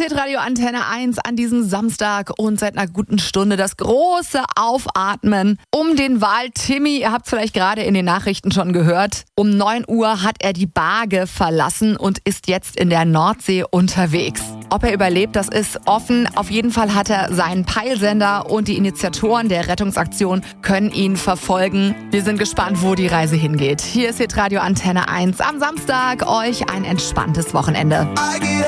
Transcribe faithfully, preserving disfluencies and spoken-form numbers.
Hitradio Antenne eins an diesem Samstag und seit einer guten Stunde das große Aufatmen um den Wal Timmy. Ihr habt es vielleicht gerade in den Nachrichten schon gehört. Um neun Uhr hat er die Barge verlassen und ist jetzt in der Nordsee unterwegs. Ob er überlebt, das ist offen. Auf jeden Fall hat er seinen Peilsender und die Initiatoren der Rettungsaktion können ihn verfolgen. Wir sind gespannt, wo die Reise hingeht. Hier ist Hitradio Antenne eins am Samstag. Euch ein entspanntes Wochenende.